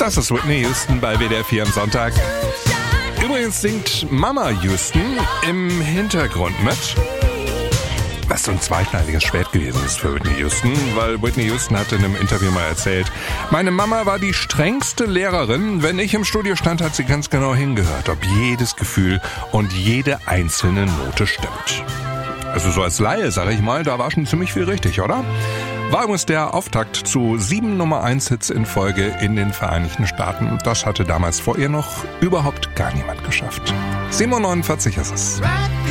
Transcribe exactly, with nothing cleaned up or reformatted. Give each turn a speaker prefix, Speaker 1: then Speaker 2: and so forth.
Speaker 1: Das ist Whitney Houston bei W D R vier am Sonntag. Übrigens singt Mama Houston im Hintergrund mit. Was so ein zweischneidiges Schwert gewesen ist für Whitney Houston, weil Whitney Houston hatte in einem Interview mal erzählt, meine Mama war die strengste Lehrerin. Wenn ich im Studio stand, hat sie ganz genau hingehört, ob jedes Gefühl und jede einzelne Note stimmt. Also so als Laie, sag ich mal, da war schon ziemlich viel richtig, oder? War übrigens der Auftakt zu sieben Nummer eins Hits in Folge in den Vereinigten Staaten. Das hatte damals vor ihr noch überhaupt gar niemand geschafft. sieben Uhr neunundvierzig ist es.